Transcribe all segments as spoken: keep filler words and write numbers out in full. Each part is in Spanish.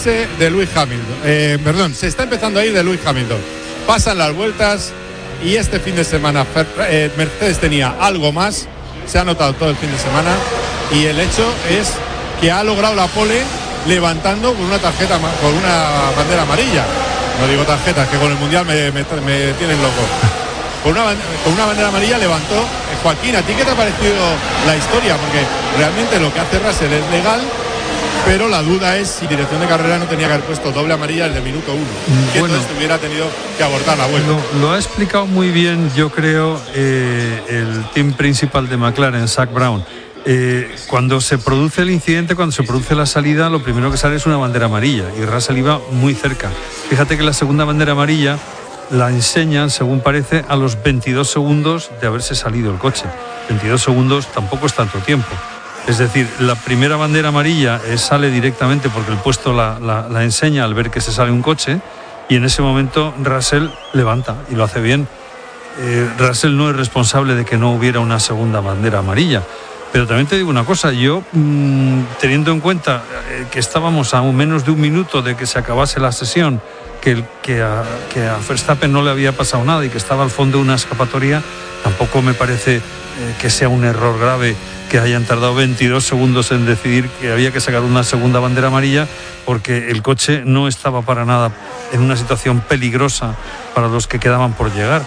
irse de Lewis Hamilton. Eh, perdón, se está empezando a ir de Lewis Hamilton. Pasan las vueltas y este fin de semana eh, Mercedes tenía algo más. Se ha notado todo el fin de semana y el hecho es que ha logrado la pole levantando con una tarjeta, con una bandera amarilla. No digo tarjetas, que con el Mundial me, me, me tienen loco. Con una, con una bandera amarilla levantó. Joaquín, ¿a ti qué te ha parecido la historia? Porque realmente lo que hace Russell es legal, pero la duda es si dirección de carrera no tenía que haber puesto doble amarilla desde el minuto uno, que bueno, entonces hubiera tenido que abortar la vuelta. Lo, lo ha explicado muy bien, yo creo, eh, el team principal de McLaren, Zak Brown. Eh, cuando se produce el incidente, cuando se produce la salida, lo primero que sale es una bandera amarilla y Russell iba muy cerca. Fíjate que la segunda bandera amarilla la enseñan, según parece, a los veintidós segundos de haberse salido el coche. veintidós segundos tampoco es tanto tiempo. Es decir, la primera bandera amarilla eh, sale directamente porque el puesto la, la, la enseña al ver que se sale un coche, y en ese momento Russell levanta y lo hace bien. Eh, Russell no es responsable de que no hubiera una segunda bandera amarilla. Pero también te digo una cosa, yo mmm, teniendo en cuenta eh, que estábamos a menos de un minuto de que se acabase la sesión, que, que, a, que a Verstappen no le había pasado nada y que estaba al fondo de una escapatoria, tampoco me parece eh, que sea un error grave que hayan tardado veintidós segundos en decidir que había que sacar una segunda bandera amarilla, porque el coche no estaba para nada en una situación peligrosa para los que quedaban por llegar.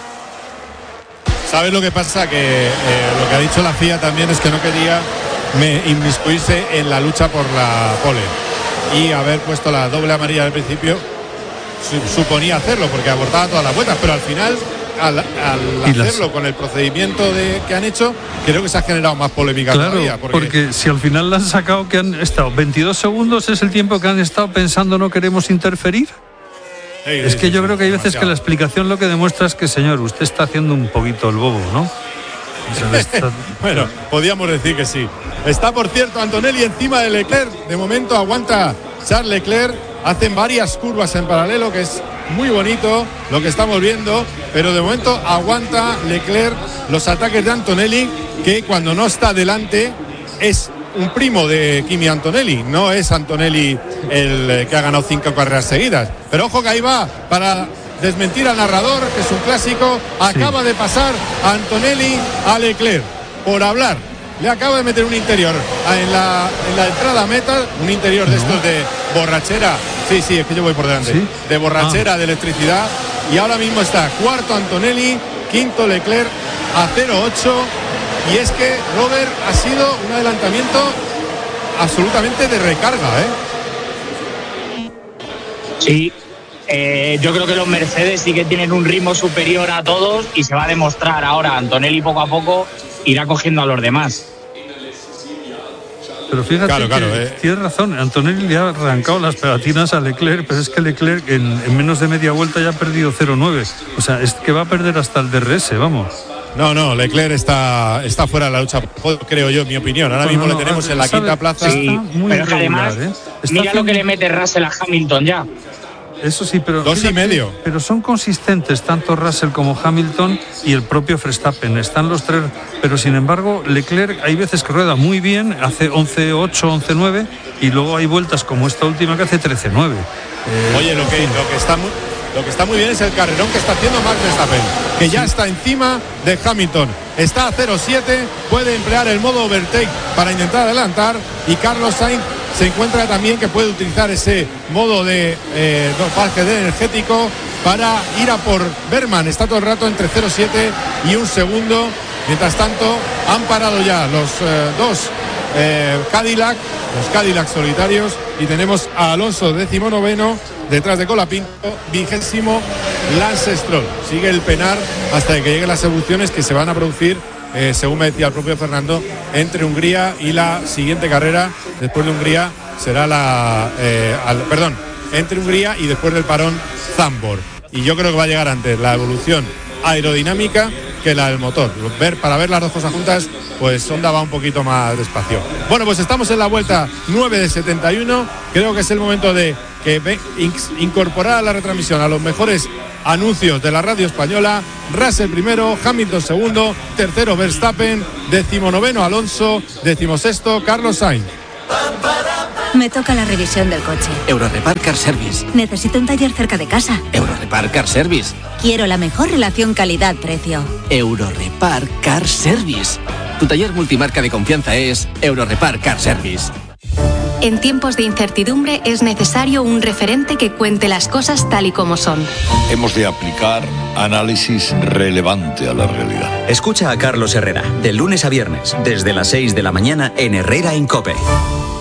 ¿Sabes lo que pasa? Que eh, lo que ha dicho la F I A también es que no quería me, inmiscuirse en la lucha por la pole, y haber puesto la doble amarilla al principio su, suponía hacerlo porque abortaba todas las vueltas, pero al final al, al hacerlo las... con el procedimiento de, que han hecho, creo que se ha generado más polémica. Claro, todavía, porque... porque si al final le han sacado que han estado veintidós segundos, es el tiempo que han estado pensando no queremos interferir. Sí, es sí, que yo sí, creo que hay veces demasiado. Que la explicación lo que demuestra es que, señor, usted está haciendo un poquito el bobo, ¿no? Está... Bueno, podríamos decir que sí. Está, por cierto, Antonelli encima de Leclerc. De momento aguanta Charles Leclerc. Hacen varias curvas en paralelo, que es muy bonito lo que estamos viendo, pero de momento aguanta Leclerc los ataques de Antonelli, que cuando no está delante es un primo de Kimi Antonelli, no es Antonelli el que ha ganado cinco carreras seguidas. Pero ojo que ahí va para desmentir al narrador, que es un clásico. Acaba sí. de pasar a Antonelli a Leclerc por hablar. Le acaba de meter un interior en la, en la entrada a meta, un interior de no. estos de borrachera. Sí, sí, es que yo voy por delante. ¿Sí? De borrachera, ah. de electricidad. Y ahora mismo está cuarto Antonelli, quinto Leclerc a cero ocho. Y es que, Robert, ha sido un adelantamiento absolutamente de recarga, ¿eh? Sí, eh, yo creo que los Mercedes sí que tienen un ritmo superior a todos y se va a demostrar ahora. Antonelli poco a poco irá cogiendo a los demás. Pero fíjate claro, claro, que eh. tienes razón, Antonelli le ha arrancado las pegatinas a Leclerc, pero es que Leclerc en, en menos de media vuelta ya ha perdido cero nueve. O sea, es que va a perder hasta el D R S, vamos. No, no, Leclerc está, está fuera de la lucha, creo yo, en mi opinión. Ahora no, mismo no, le tenemos en la ¿sabe? quinta plaza. Sí, muy pero regular, además, ¿eh? Mira haciendo... lo que le mete Russell a Hamilton ya. Eso sí, pero... Dos fíjate, y medio. Pero son consistentes tanto Russell como Hamilton y el propio Verstappen. Están los tres, pero sin embargo, Leclerc hay veces que rueda muy bien, hace once ocho, once nueve, y luego hay vueltas como esta última que hace trece nueve. Eh, Oye, lo que, lo que está muy... Lo que está muy bien es el carrerón que está haciendo Max Verstappen, que ya está encima de Hamilton. Está a cero siete, puede emplear el modo overtake para intentar adelantar, y Carlos Sainz se encuentra también que puede utilizar ese modo de eh, dopaje de energético para ir a por Berman. Está todo el rato entre cero siete y un segundo. Mientras tanto, han parado ya los eh, dos eh, Cadillac, los Cadillac solitarios, y tenemos a Alonso decimonoveno, detrás de Colapinto, vigésimo Lance Stroll. Sigue el penar hasta que lleguen las evoluciones que se van a producir, eh, según me decía el propio Fernando, entre Hungría y la siguiente carrera. Después de Hungría será la... Eh, al, perdón, entre Hungría y después del parón Zandvoort. Y yo creo que va a llegar antes la evolución aerodinámica que la del motor. Ver, para ver las dos cosas juntas, pues Honda va un poquito más despacio. Bueno, pues estamos en la vuelta nueve de setenta y uno. Creo que es el momento de que ve, incorporar a la retransmisión a los mejores anuncios de la radio española. Russell primero, Hamilton segundo, tercero Verstappen, decimonoveno Alonso, decimosexto Carlos Sainz. Me toca la revisión del coche. Eurorepar Car Service. Necesito un taller cerca de casa. Eurorepar Car Service. Quiero la mejor relación calidad-precio. Eurorepar Car Service. Tu taller multimarca de confianza es Eurorepar Car Service. En tiempos de incertidumbre es necesario un referente que cuente las cosas tal y como son. Hemos de aplicar análisis relevante a la realidad. Escucha a Carlos Herrera, de lunes a viernes, desde las seis de la mañana en Herrera en COPE.